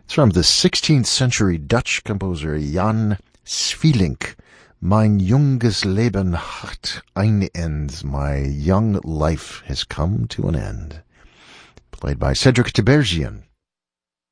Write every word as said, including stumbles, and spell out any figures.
It's from the sixteenth century Dutch composer Jan Sweelinck. Mein junges Leben hat ein Ende. My young life has come to an end. Played by Cedric Tiberghien.